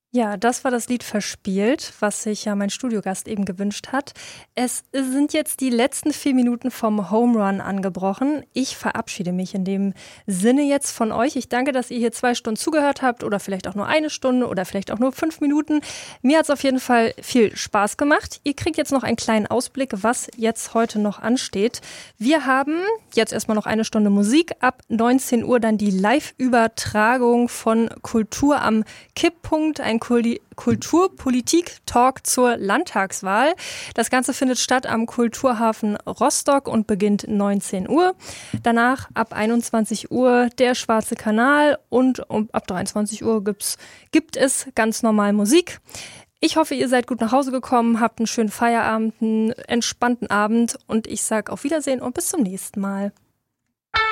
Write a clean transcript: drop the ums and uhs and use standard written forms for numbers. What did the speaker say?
Ja, das war das Lied "Verspielt", was sich ja mein Studiogast eben gewünscht hat. Es sind jetzt die letzten 4 Minuten vom Home Run angebrochen. Ich verabschiede mich in dem Sinne jetzt von euch. Ich danke, dass ihr hier 2 Stunden zugehört habt oder vielleicht auch nur 1 Stunde oder vielleicht auch nur 5 Minuten. Mir hat es auf jeden Fall viel Spaß gemacht. Ihr kriegt jetzt noch einen kleinen Ausblick, was jetzt heute noch ansteht. Wir haben jetzt erstmal noch 1 Stunde Musik. Ab 19 Uhr dann die Live-Übertragung von Kultur am Kipppunkt, ein Kulturpolitik-Talk zur Landtagswahl. Das Ganze findet statt am Kulturhafen Rostock und beginnt 19 Uhr. Danach ab 21 Uhr der Schwarze Kanal und ab 23 Uhr gibt es ganz normal Musik. Ich hoffe, ihr seid gut nach Hause gekommen, habt einen schönen Feierabend, einen entspannten Abend und ich sage auf Wiedersehen und bis zum nächsten Mal.